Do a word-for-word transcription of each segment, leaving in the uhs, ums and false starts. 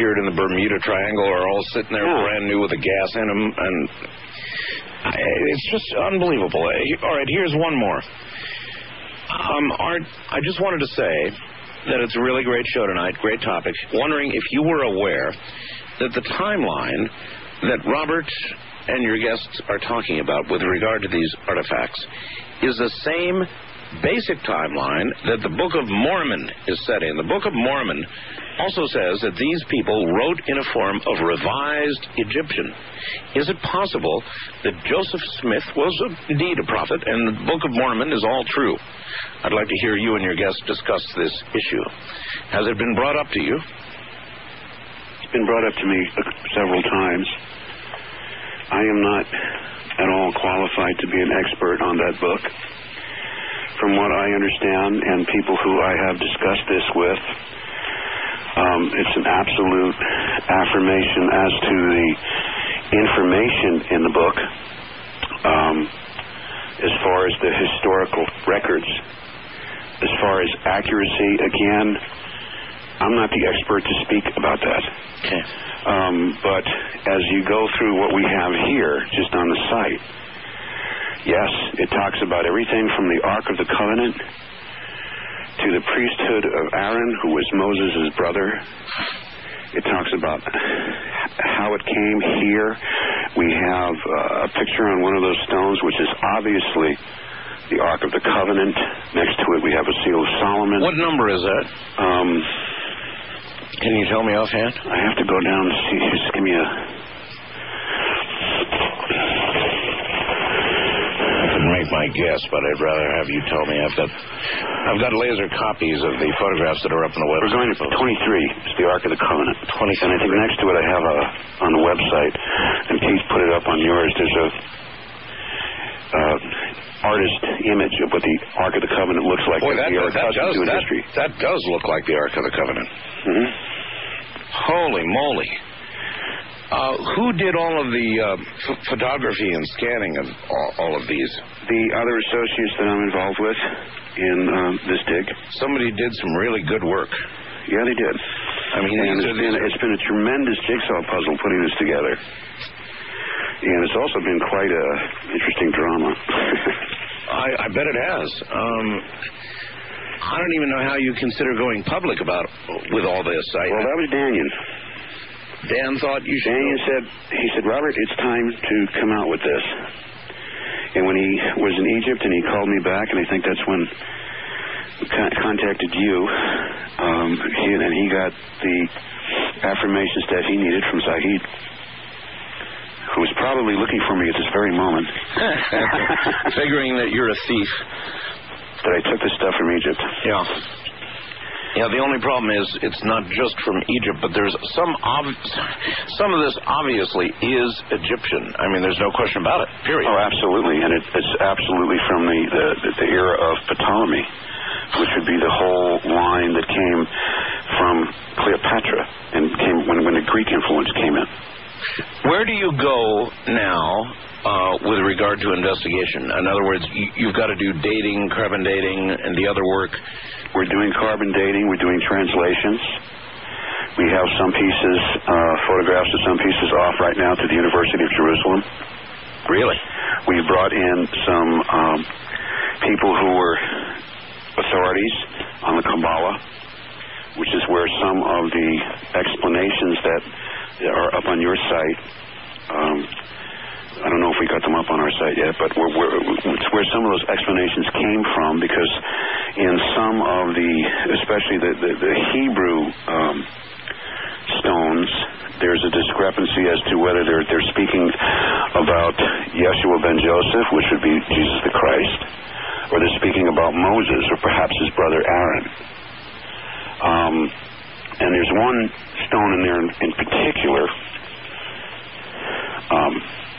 appeared in the Bermuda Triangle are all sitting there yeah. brand new with a gas in them, and it's just unbelievable. All right, here's one more. Um, Art, I just wanted to say that it's a really great show tonight, great topic. Wondering if you were aware that the timeline that Robert and your guests are talking about with regard to these artifacts is the same basic timeline that the Book of Mormon is set in. The Book of Mormon also says that these people wrote in a form of revised Egyptian. Is it possible that Joseph Smith was indeed a prophet and the Book of Mormon is all true? I'd like to hear you and your guests discuss this issue. Has it been brought up to you? It's been brought up to me several times. I am not at all qualified to be an expert on that book. From what I understand, and people who I have discussed this with, um, it's an absolute affirmation as to the information in the book. Um, as far as the historical records, as far as accuracy, again, I'm not the expert to speak about that. Okay. Um, but as you go through what we have here, just on the site, yes, it talks about everything from the Ark of the Covenant to the priesthood of Aaron, who was Moses' brother. It talks about how it came here. We have uh, a picture on one of those stones, which is obviously the Ark of the Covenant. Next to it, we have a seal of Solomon. What number is that? Um, Can you tell me offhand? I have to go down and see. Just give me a... Make my guess, but I'd rather have you tell me. I've got, I've got laser copies of the photographs that are up on the website. We're going to twenty-three. It's the Ark of the Covenant. twenty-three. And I think next to it I have a on the website, and Keith put it up on yours. There's a uh, artist image of what the Ark of the Covenant looks like. Boy, that, we are that, accustomed does, to in that, history. that does look like the Ark of the Covenant. Mm-hmm. Holy moly. Uh, who did all of the uh, f- photography and scanning of all, all of these? The other associates that I'm involved with in um, this dig. Somebody did some really good work. Yeah, they did. I mean, and these it's, are, been, these are... it's been a tremendous jigsaw puzzle putting this together. And it's also been quite a interesting drama. I, I bet it has. Um, I don't even know how you consider going public about with all this. I, well, that was Daniel. Dan thought you should. Daniel go. said, he said, Robert, it's time to come out with this. And when he was in Egypt and he called me back, and I think that's when we con- contacted you, um, he, and he got the affirmations that he needed from Zahid, who was probably looking for me at this very moment. Figuring that you're a thief. That I took this stuff from Egypt. Yeah. Yeah, the only problem is it's not just from Egypt, but there's some ob- some of this obviously is Egyptian. I mean, there's no question about it, period. Oh, absolutely. And it, it's absolutely from the, the, the era of Ptolemy, which would be the whole line that came from Cleopatra and came when, when the Greek influence came in. Where do you go now uh, with regard to investigation? In other words, you, you've got to do dating, carbon dating, and the other work. We're doing carbon dating. We're doing translations. We have some pieces, uh, photographs of some pieces off right now to the University of Jerusalem. Really? We brought in some um, people who were authorities on the Kabbalah, which is where some of the explanations that are up on your site, um, I don't know if we got them up on our site yet, but we're, we're, it's where some of those explanations came from, because in some of the, especially the, the, the Hebrew um, stones, there's a discrepancy as to whether they're, they're speaking about Yeshua ben Joseph, which would be Jesus the Christ, or they're speaking about Moses, or perhaps his brother Aaron. Um, and there's one stone in there in, in particular, um,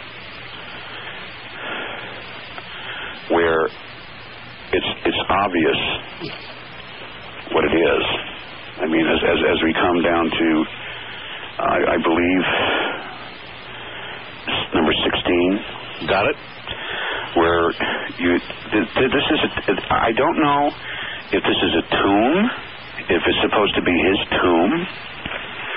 where it's it's obvious what it is. I mean, as as, as we come down to, uh, I believe, number sixteen. Got it. Where you this is a, I don't know if this is a tomb, if it's supposed to be his tomb,